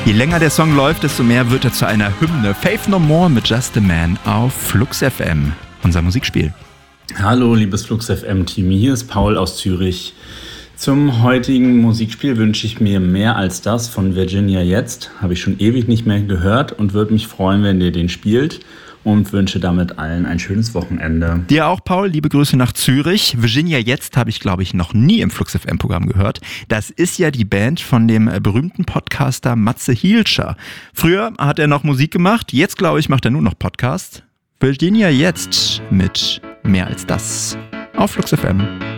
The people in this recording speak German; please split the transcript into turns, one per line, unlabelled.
Je länger der Song läuft, desto mehr wird er zu einer Hymne. Faith No More mit Just a Man auf Flux FM, unser Musikspiel.
Hallo, liebes Flux FM-Team, hier ist Paul aus Zürich. Zum heutigen Musikspiel wünsche ich mir Mehr als das von Virginia Jetzt. Habe ich schon ewig nicht mehr gehört und würde mich freuen, wenn ihr den spielt. Und wünsche damit allen ein schönes Wochenende.
Dir auch, Paul. Liebe Grüße nach Zürich. Virginia Jetzt habe ich, glaube ich, noch nie im Flux FM-Programm gehört. Das ist ja die Band von dem berühmten Podcaster Matze Hielscher. Früher hat er noch Musik gemacht, jetzt, glaube ich, macht er nur noch Podcast. Virginia Jetzt mit Mehr als das auf Flux FM.